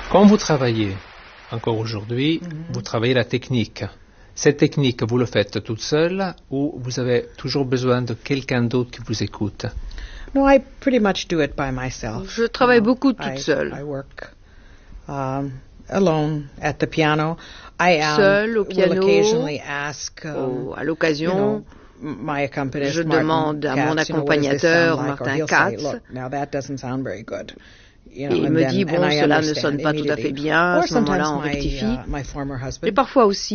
Quand vous travaillez, encore aujourd'hui, vous travaillez la technique. Cette technique, vous le faites toute seule ou vous avez toujours besoin de quelqu'un d'autre qui vous écoute? No, I pretty much do it by myself. Je travaille beaucoup toute seule. I work alone at the piano. I Seule au piano. will occasionally ask, À l'occasion, my accompanist, je demande à mon accompagnateur, Martin Katz, Look, now that doesn't sound very good. Et il me dit, bon, cela ne sonne pas tout à fait bien, à ce moment-là, on rectifie. Et parfois aussi,